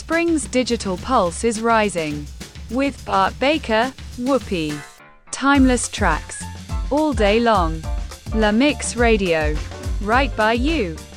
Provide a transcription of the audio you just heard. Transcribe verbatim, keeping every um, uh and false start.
Spring's digital pulse is rising. With Art Baker, Whoopee. Timeless tracks. All day long. La Mix Radio. Right by you.